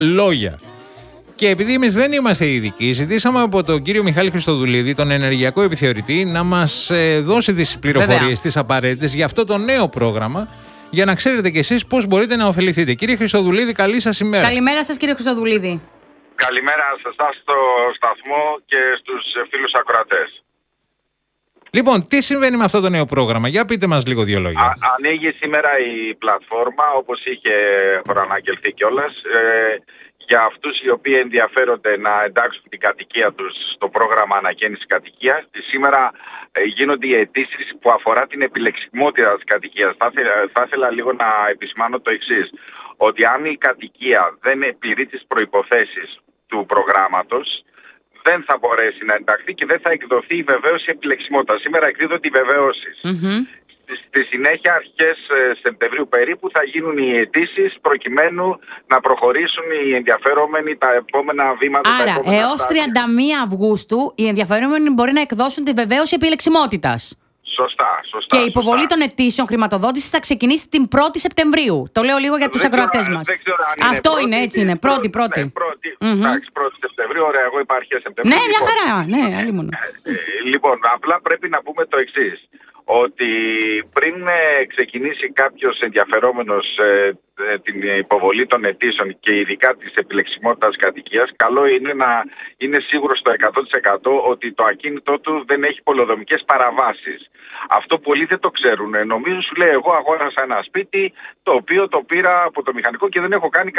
λόγια. Και επειδή εμείς δεν είμαστε ειδικοί, ζητήσαμε από τον κύριο Μιχάλη Χριστοδουλίδη, τον ενεργειακό επιθεωρητή, να μας δώσει τις πληροφορίες, τις απαραίτητες για αυτό το νέο πρόγραμμα, για να ξέρετε κι εσείς πώς μπορείτε να ωφεληθείτε. Κύριε Χριστοδουλίδη, καλή σας ημέρα. Καλημέρα σας, κύριε Χριστοδουλίδη. Καλημέρα σε εσάς στο σταθμό και στους φίλους ακροατές. Λοιπόν, τι συμβαίνει με αυτό το νέο πρόγραμμα? Για πείτε μας λίγο δύο λόγια. Ανοίγει σήμερα η πλατφόρμα, όπως είχε προαναγγελθεί κιόλας, για αυτούς οι οποίοι ενδιαφέρονται να εντάξουν την κατοικία τους στο πρόγραμμα ανακαίνησης κατοικίας. Σήμερα γίνονται οι αιτήσεις που αφορά την επιλεξιμότητα της κατοικίας. Θα ήθελα λίγο να επισημάνω το εξής, ότι αν η κατοικία δεν πληρεί τις προϋποθέσεις του προγράμματος, δεν θα μπορέσει να ενταχθεί και δεν θα εκδοθεί η βεβαίωση επιλεξιμότητα. Σήμερα εκδίδονται οι βεβαιώσεις. Στη συνέχεια, αρχές Σεπτεμβρίου περίπου, θα γίνουν οι αιτήσεις προκειμένου να προχωρήσουν οι ενδιαφερόμενοι τα επόμενα βήματα. Άρα, έως 31 Αυγούστου οι ενδιαφερόμενοι μπορεί να εκδώσουν τη βεβαίωση επιλεξιμότητας. Σωστά. Και η υποβολή των αιτήσεων χρηματοδότησης θα ξεκινήσει την 1η Σεπτεμβρίου. Το λέω λίγο για τους ακροατές μας. Αυτό είναι, έτσι είναι. Πρώτη. Εντάξει, 1η Σεπτεμβρίου, ωραία, εγώ είπα αρχές Σεπτεμβρίου. Ναι, μια χαρά. Ναι, αλλήμον. Λοιπόν, απλά πρέπει να πούμε το εξής, ότι πριν ξεκινήσει κάποιος ενδιαφερόμενος την υποβολή των αιτήσεων και ειδικά της επιλεξιμότητας κατοικίας, καλό είναι να είναι σίγουρο στο 100% ότι το ακίνητό του δεν έχει πολεοδομικές παραβάσεις. Αυτό πολλοί δεν το ξέρουν. Νομίζω, σου λέει, εγώ αγόρασα ένα σπίτι το οποίο το πήρα από το μηχανικό και δεν έχω κάνει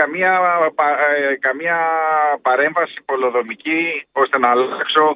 καμία παρέμβαση πολεοδομική ώστε να αλλάξω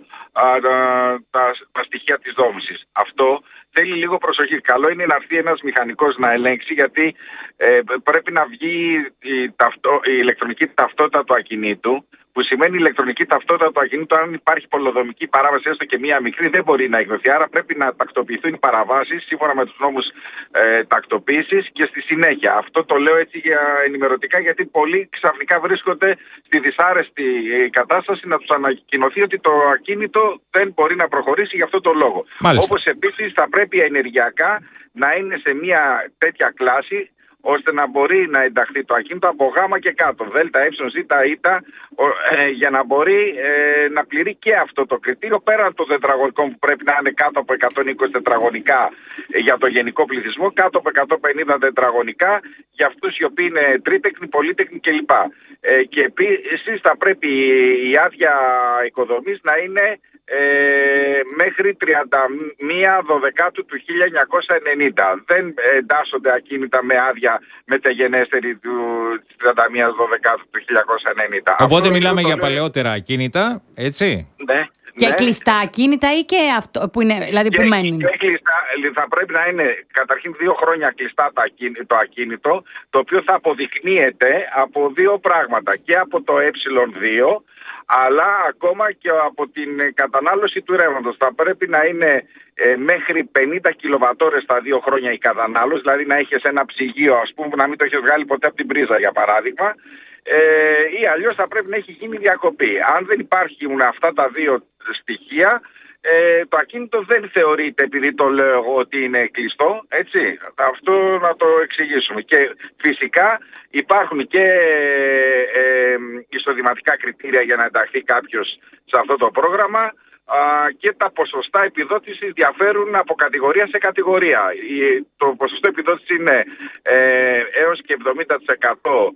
τα στοιχεία της δόμησης. Αυτό θέλει λίγο προσοχή. Καλό είναι να έρθει ένας μηχανικός να ελέγξει, γιατί πρέπει να βγει η ηλεκτρονική ταυτότητα του ακινήτου, που σημαίνει η ηλεκτρονική ταυτότητα του ακινήτου, αν υπάρχει πολεοδομική παράβαση, έστω και μία μικρή, δεν μπορεί να εκδοθεί. Άρα πρέπει να τακτοποιηθούν οι παραβάσεις σύμφωνα με τους νόμους τακτοποίησης και στη συνέχεια. Αυτό το λέω έτσι ενημερωτικά, γιατί πολλοί ξαφνικά βρίσκονται στη δυσάρεστη κατάσταση να τους ανακοινωθεί ότι το ακίνητο δεν μπορεί να προχωρήσει για αυτό το λόγο. Όπως επίσης θα πρέπει ενεργειακά να είναι σε μία τέτοια κλάση, ώστε να μπορεί να ενταχθεί το ακίνητο από γάμα και κάτω, δέλτα, έψον, ζήτα, ήτα, για να μπορεί να πληρεί και αυτό το κριτήριο, πέραν των τετραγωνικών που πρέπει να είναι κάτω από 120 τετραγωνικά για το γενικό πληθυσμό, κάτω από 150 τετραγωνικά για αυτούς οι οποίοι είναι τρίτεκνοι, πολύτεκνοι κλπ. Και επίσης θα πρέπει η άδεια οικοδομής να είναι μέχρι 31 Δωδεκάτου του 1990. Δεν εντάσσονται ακίνητα με άδεια μεταγενέστερη του 31 Δωδεκάτου του 1990. Οπότε μιλάμε για παλαιότερα ακίνητα, έτσι? Ναι. Και κλειστά ακίνητα ή και αυτό που είναι, δηλαδή που μένουν? Και κλειστά, θα πρέπει να είναι καταρχήν 2 χρόνια κλειστά το ακίνητο, το οποίο θα αποδεικνύεται από 2 πράγματα, και από το ε2, αλλά ακόμα και από την κατανάλωση του ρεύματος. Θα πρέπει να είναι μέχρι 50 κιλοβατόρες τα 2 χρόνια η κατανάλωση, δηλαδή να έχεις ένα ψυγείο, ας πούμε, να μην το έχεις βγάλει ποτέ από την πρίζα, για παράδειγμα, ή αλλιώς θα πρέπει να έχει γίνει διακοπή. Αν δεν υπάρχουν αυτά τα 2 στοιχεία, το ακίνητο δεν θεωρείται, επειδή το λέω εγώ, ότι είναι κλειστό, έτσι. Αυτό να το εξηγήσουμε. Και φυσικά υπάρχουν και εισοδηματικά κριτήρια για να ενταχθεί κάποιος σε αυτό το πρόγραμμα, και τα ποσοστά επιδότησης διαφέρουν από κατηγορία σε κατηγορία. Το ποσοστό επιδότησης είναι έως και 70%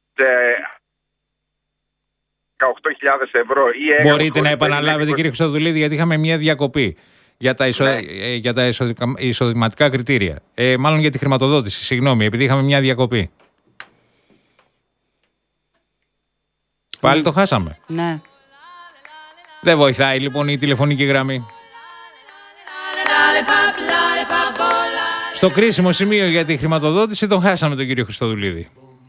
18.000 ευρώ. Μπορείτε να επαναλάβετε, κύριε Χριστοδουλίδη, γιατί είχαμε μια διακοπή για τα εισοδηματικά κριτήρια. Μάλλον για τη χρηματοδότηση, συγγνώμη, επειδή είχαμε μια διακοπή. Πάλι το χάσαμε. Ναι. Δεν βοηθάει λοιπόν η τηλεφωνική γραμμή. Στο κρίσιμο σημείο για τη χρηματοδότηση τον χάσαμε τον κύριο Χριστοδουλίδη.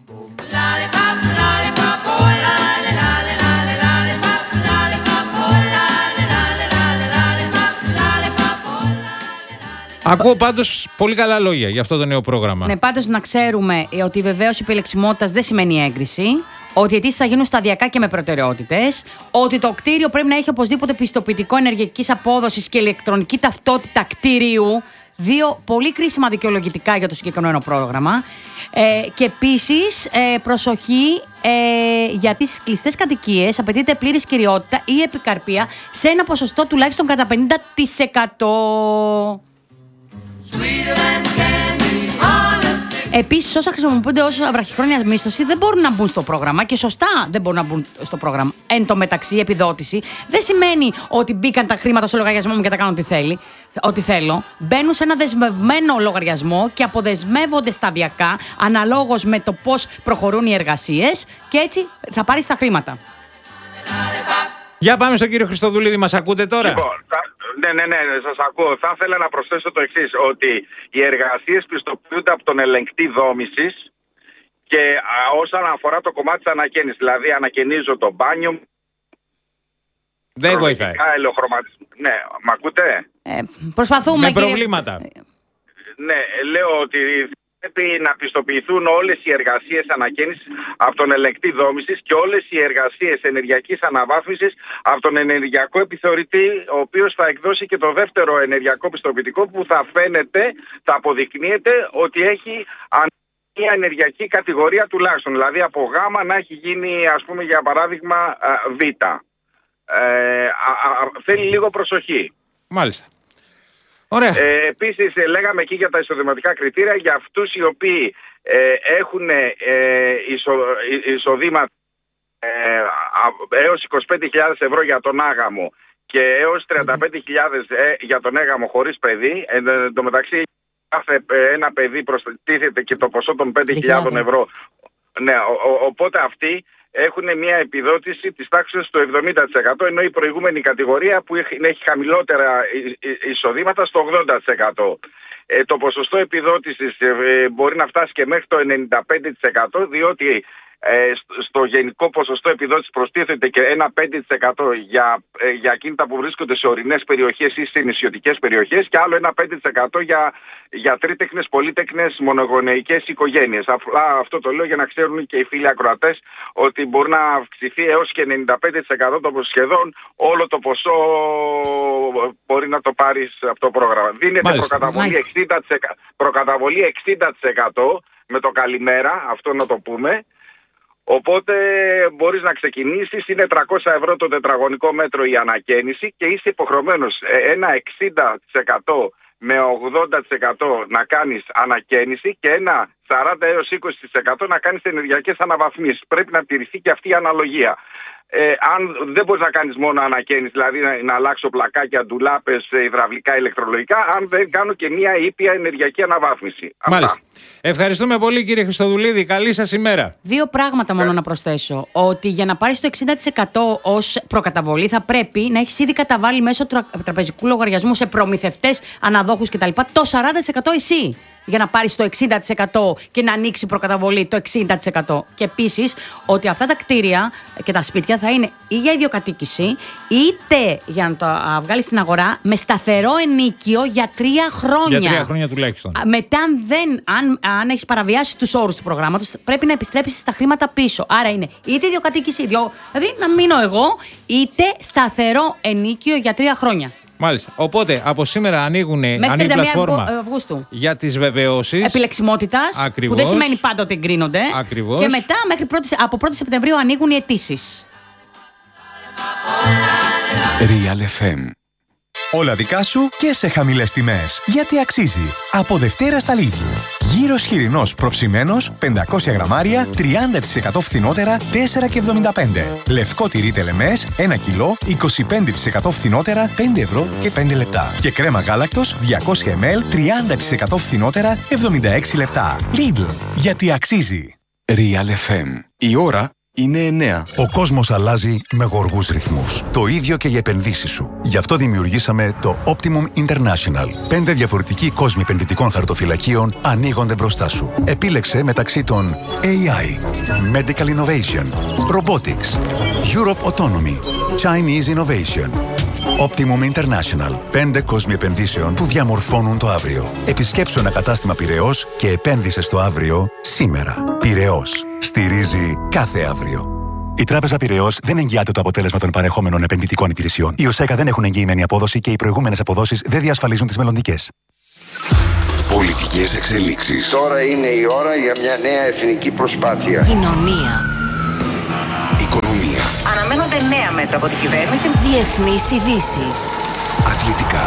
Ακούω πάντως πολύ καλά λόγια για αυτό το νέο πρόγραμμα. Ναι, πάντως να ξέρουμε ότι η βεβαίωση επιλεξιμότητας δεν σημαίνει έγκριση, ότι οι αιτήσεις θα γίνουν σταδιακά και με προτεραιότητες, ότι το κτίριο πρέπει να έχει οπωσδήποτε πιστοποιητικό ενεργειακής απόδοσης και ηλεκτρονική ταυτότητα κτίριου. 2 πολύ κρίσιμα δικαιολογητικά για το συγκεκριμένο πρόγραμμα. Και επίσης, προσοχή, για τις κλειστές κατοικίες απαιτείται πλήρης κυριότητα ή επικαρπία σε ένα ποσοστό τουλάχιστον κατά 50%. Επίσης, όσα χρησιμοποιούνται ως βραχυχρόνια μίσθωση δεν μπορούν να μπουν στο πρόγραμμα και σωστά δεν μπορούν να μπουν στο πρόγραμμα. Εν τω μεταξύ, η επιδότηση δεν σημαίνει ότι μπήκαν τα χρήματα στο λογαριασμό μου και τα κάνω ό,τι θέλω. Μπαίνουν σε ένα δεσμευμένο λογαριασμό και αποδεσμεύονται σταδιακά αναλόγως με το πώς προχωρούν οι εργασίες και έτσι θα πάρεις τα χρήματα. Για πάμε στον κύριο Χριστοδουλίδη, μας ακούτε τώρα? Λοιπόν, ναι, σας ακούω. Θα ήθελα να προσθέσω το εξής, ότι οι εργασίες πιστοποιούνται από τον ελεγκτή δόμησης και όσον αφορά το κομμάτι της ανακαίνησης, δηλαδή ανακαινίζω το μπάνιο. Δεν βοηθάει. Ναι, μ' ακούτε? Προσπαθούμε. Με προβλήματα. Ναι, λέω ότι πρέπει να πιστοποιηθούν όλες οι εργασίες ανακαίνησης από τον ελεγκτή δόμησης και όλες οι εργασίες ενεργειακής αναβάθμισης από τον ενεργειακό επιθεωρητή, ο οποίος θα εκδώσει και το δεύτερο ενεργειακό πιστοποιητικό που θα φαίνεται, θα αποδεικνύεται ότι έχει μια ενεργειακή κατηγορία τουλάχιστον. Δηλαδή από Γ να έχει γίνει, ας πούμε, για παράδειγμα Β. Θέλει λίγο προσοχή. Μάλιστα. Ωραία. Επίσης, λέγαμε εκεί για τα εισοδηματικά κριτήρια για αυτούς οι οποίοι έχουν εισοδήματα έως 25.000 ευρώ για τον άγαμο και έως 35.000 για τον έγαμο χωρίς παιδί. Εν τω μεταξύ, κάθε ένα παιδί προστίθεται και το ποσό των 5.000 ευρώ. Ναι, οπότε αυτοί έχουν μια επιδότηση της τάξης του 70%, ενώ η προηγούμενη κατηγορία που έχει χαμηλότερα εισοδήματα στο 80%. Το ποσοστό επιδότησης μπορεί να φτάσει και μέχρι το 95%, διότι στο γενικό ποσοστό επιδότησης προστίθεται και ένα 5% για ακίνητα που βρίσκονται σε ορεινές περιοχές ή σε νησιωτικές περιοχές και άλλο ένα 5% για τρίτεκνες, πολύτεκνες, μονογονεϊκές οικογένειες. Απλά αυτό το λέω για να ξέρουν και οι φίλοι ακροατές ότι μπορεί να αυξηθεί έως και 95% το σχεδόν όλο το ποσό μπορεί να το πάρεις από το πρόγραμμα. Δίνεται προκαταβολή 60% με το καλημέρα, αυτό να το πούμε. Οπότε μπορείς να ξεκινήσεις, είναι 300 ευρώ το τετραγωνικό μέτρο η ανακαίνιση και είσαι υποχρεωμένος ένα 60% με 80% να κάνεις ανακαίνιση και ένα 40 έως 20% να κάνεις ενεργειακές αναβαθμίσεις. Πρέπει να τηρηθεί και αυτή η αναλογία. Αν δεν μπορείς να κάνεις μόνο ανακαίνιση, δηλαδή να αλλάξω πλακάκια, ντουλάπες, υδραυλικά, ηλεκτρολογικά, αν δεν κάνω και μια ήπια ενεργειακή αναβάθμιση. Μάλιστα. Ευχαριστούμε πολύ, κύριε Χριστοδουλίδη. Καλή σας ημέρα. 2 πράγματα μόνο να προσθέσω. Ότι για να πάρεις το 60% ως προκαταβολή θα πρέπει να έχεις ήδη καταβάλει μέσω τραπεζικού λογαριασμού σε προμηθευτές, αναδόχους κτλ. Το 40% εσύ. Για να πάρεις το 60% και να ανοίξει προκαταβολή το 60%. Και επίσης ότι αυτά τα κτίρια και τα σπίτια θα είναι ή για ιδιοκατοίκηση, είτε για να το βγάλεις στην αγορά με σταθερό ενίκιο για 3 χρόνια. Για 3 χρόνια τουλάχιστον. Μετά, αν έχεις παραβιάσει τους όρους του προγράμματος, πρέπει να επιστρέψεις τα χρήματα πίσω. Άρα είναι είτε ιδιοκατοίκηση, δηλαδή να μείνω εγώ, είτε σταθερό ενίκιο για 3 χρόνια. Μάλιστα. Οπότε από σήμερα ανοίγει πλατφόρμα για τις βεβαιώσεις επιλεξιμότητας, που δεν σημαίνει πάντα ότι εγκρίνονται. Ακριβώς. Και μετά από 1η Σεπτεμβρίου ανοίγουν οι αιτήσεις. Real FM. Όλα δικά σου και σε χαμηλές τιμές. Γιατί αξίζει. Από Δευτέρα στα Lidl. Γύρος χοιρινός προψημένος, 500 γραμμάρια, 30% φθηνότερα, 4,75. Λευκό τυρί τελεμές, 1 κιλό, 25% φθηνότερα, 5 ευρώ και 5 λεπτά. Και κρέμα γάλακτος, 200 ml, 30% φθηνότερα, 76 λεπτά. Lidl. Γιατί αξίζει. Real FM. Η ώρα είναι 9. Ο κόσμος αλλάζει με γοργούς ρυθμούς. Το ίδιο και οι επενδύσεις σου. Γι' αυτό δημιουργήσαμε το Optimum International. 5 διαφορετικοί κόσμοι επενδυτικών χαρτοφυλακίων ανοίγονται μπροστά σου. Επίλεξε μεταξύ των AI, Medical Innovation, Robotics, Europe Autonomy, Chinese Innovation. Optimum International. 5 κόσμοι επενδύσεων που διαμορφώνουν το αύριο. Επισκέψου ένα κατάστημα Πειραιώς και επένδυσε στο αύριο σήμερα. Πειραιώς. Στηρίζει κάθε αύριο. Η Τράπεζα Πειραιώς δεν εγγυάται το αποτέλεσμα των παρεχόμενων επενδυτικών υπηρεσιών. Οι ΟΣΕΚΑ δεν έχουν εγγυημένη απόδοση και οι προηγούμενες αποδόσεις δεν διασφαλίζουν τις μελλοντικές. Πολιτικές εξελίξεις. Τώρα είναι η ώρα για μια νέα εθνική προσπάθεια. Κοινωνία. Οικονομία. Αναμένονται νέα μέτρα από την κυβέρνηση. Διεθνείς ειδήσεις. Αθλητικά.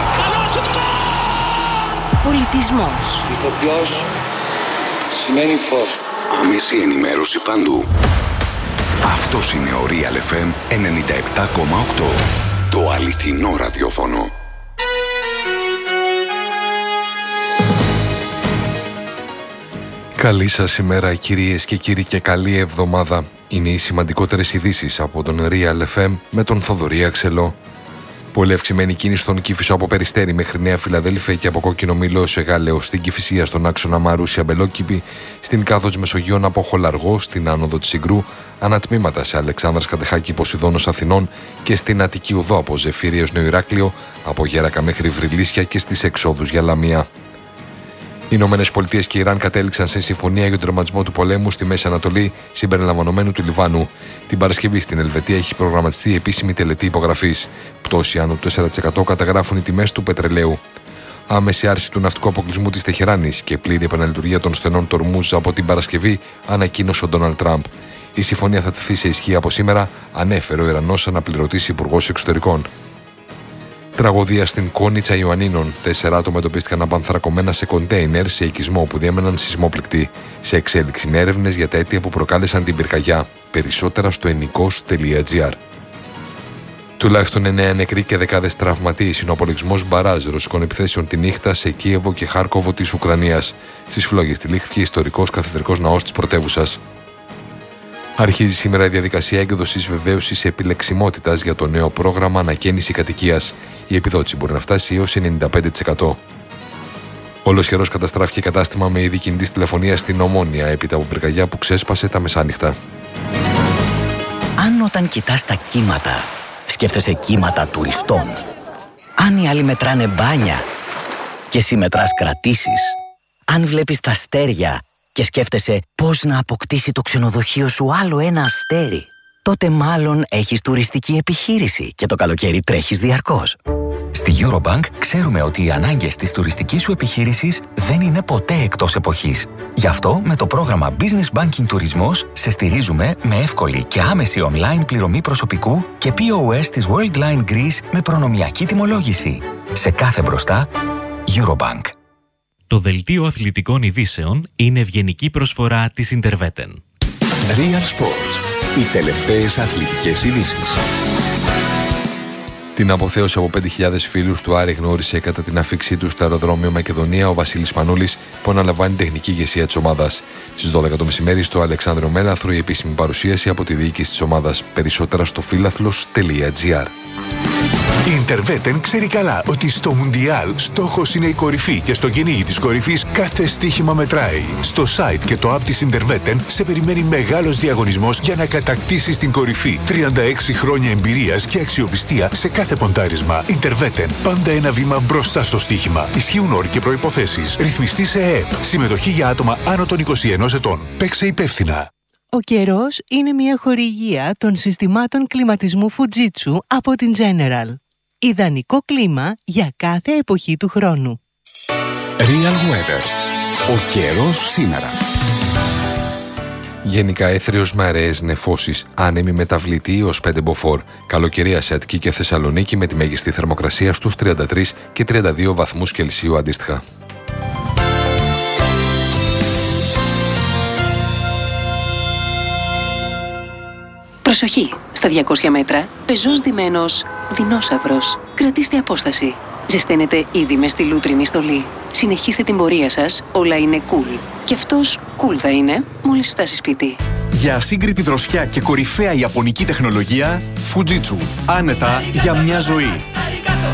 Πολιτισμός. Ηθοποιός σημαίνει φως. Άμεση ενημέρωση παντού. Αυτός είναι ο Real FM 97,8. Το αληθινό ραδιόφωνο. Καλή σας ημέρα κυρίες και κύριοι και καλή εβδομάδα. Είναι οι σημαντικότερες ειδήσεις από τον Real FM με τον Θοδωρή Αξελό. Πολύ αυξημένη κίνηση στον Κήφισο από Περιστέρι μέχρι Νέα Φιλαδέλφια και από Κόκκινο Μήλο σε Γάλεο, στην Κηφισία στον άξονα Μαρούσια Μπελόκηπη, στην Κάθοδος Μεσογείων από Χολαργό, στην άνοδο της Συγκρού, ανατμήματα σε Αλεξάνδρας Κατεχάκη Ποσειδώνος Αθηνών και στην Αττική Οδό από Ζεφύριος Νέο Ηράκλειο, από Γέρακα μέχρι Βρυλίσια και στις εξόδους για Λαμία. Οι Ηνωμένες Πολιτείες και Ιράν κατέληξαν σε συμφωνία για τον τερματισμό του πολέμου στη Μέση Ανατολή, συμπεριλαμβανομένου του Λιβάνου. Την Παρασκευή στην Ελβετία έχει προγραμματιστεί επίσημη τελετή υπογραφής. Πτώση άνω του 4% καταγράφουν οι τιμές του πετρελαίου. Άμεση άρση του ναυτικού αποκλεισμού της Τεχεράνης και πλήρη επαναλειτουργία των στενών του Ορμούζ από την Παρασκευή, ανακοίνωσε ο Ντόναλντ Τραμπ. Η συμφωνία θα τεθεί σε ισχύ από σήμερα, ανέφερε ο Ιρανός αναπληρωτής υπουργός εξωτερικών. Τραγωδία στην Κόνιτσα Ιωαννίνων. 4 άτομα εντοπίστηκαν απανθρακωμένα σε κοντέινερ σε οικισμό που διέμεναν σεισμόπληκτοι. Σε εξέλιξη είναι έρευνες για τα αίτια που προκάλεσαν την πυρκαγιά. Περισσότερα στο ενικός.gr. Τουλάχιστον 9 νεκροί και δεκάδες τραυματίες είναι ο απολογισμός μπαράζ ρωσικών επιθέσεων τη νύχτα σε Κίεβο και Χάρκοβο της Ουκρανίας. Στις φλόγες τυλίχθηκε ιστορικός καθεδρικός ναός της πρωτεύουσας. Αρχίζει σήμερα η διαδικασία έκδοσης βεβαίωσης επιλεξιμότητας για το νέο πρόγραμμα ανακαίνιση κατοικίας. Η επιδότηση μπορεί να φτάσει έως 95%. Ολοσχερός καταστράφηκε κατάστημα με είδη κινητής τηλεφωνίας στην Ομόνια έπειτα από πυρκαγιά που ξέσπασε τα μεσάνυχτα. Αν όταν κοιτάς τα κύματα, σκέφτεσαι κύματα τουριστών. Αν οι άλλοι μετράνε μπάνια και εσύ μετράς κρατήσεις. Αν βλέπεις τα αστέρια και σκέφτεσαι πώς να αποκτήσει το ξενοδοχείο σου άλλο ένα αστέρι, τότε μάλλον έχεις τουριστική επιχείρηση και το καλοκαίρι τρέχεις διαρκώς. Στη Eurobank ξέρουμε ότι οι ανάγκες της τουριστικής σου επιχείρησης δεν είναι ποτέ εκτός εποχής. Γι' αυτό με το πρόγραμμα Business Banking Τουρισμός σε στηρίζουμε με εύκολη και άμεση online πληρωμή προσωπικού και POS της Worldline Greece με προνομιακή τιμολόγηση. Σε κάθε μπροστά, Eurobank. Το δελτίο αθλητικών ειδήσεων είναι ευγενική προσφορά της Interveten. Real Sports. Οι τελευταίες αθλητικές ειδήσεις. Την αποθέωση από 5.000 φίλους του Άρη γνώρισε κατά την αφήξή του στο αεροδρόμιο Μακεδονία ο Βασίλης Πανούλης, που αναλαμβάνει τεχνική ηγεσία της ομάδας. Στις 12 το μεσημέρι στο Αλεξάνδριο Μέλαθρο η επίσημη παρουσίαση από τη διοίκηση της ομάδας. Περισσότερα στο φίλαθλος.gr. Η Interveten ξέρει καλά ότι στο Μουντιάλ στόχος είναι η κορυφή και στο κυνήγι της κορυφής κάθε στοίχημα μετράει. Στο site και το app της Interveten σε περιμένει μεγάλος διαγωνισμός για να κατακτήσεις την κορυφή. 36 χρόνια εμπειρίας και αξιοπιστία σε κάθε ποντάρισμα. Interveten. Πάντα ένα βήμα μπροστά στο στοίχημα. Ισχύουν όροι και προϋποθέσεις. Ρυθμιστή σε ΕΕΠ. Συμμετοχή για άτομα άνω των 21 ετών. Παίξε υπεύθυνα. Ο καιρός είναι μια χορηγία των συστημάτων κλιματισμού Fujitsu από την General. Ιδανικό κλίμα για κάθε εποχή του χρόνου. Real Weather. Ο καιρός σήμερα. Γενικά έθριος με αραιές νεφώσεις, άνεμη μεταβλητή ως 5 μποφόρ. Καλοκαιρία σε Αττική και Θεσσαλονίκη με τη μέγιστη θερμοκρασία στους 33 και 32 βαθμούς Κελσίου αντίστοιχα. Προσοχή! Στα 200 μέτρα, πεζός ντυμένος δεινόσαυρος. Κρατήστε απόσταση. Ζεσταίνετε ήδη με στη λούτρινη στολή. Συνεχίστε την πορεία σας, όλα είναι cool. Και αυτός cool θα είναι μόλις φτάσει σπίτι. Για ασύγκριτη δροσιά και κορυφαία ιαπωνική τεχνολογία, Fujitsu. Άνετα για μια ζωή.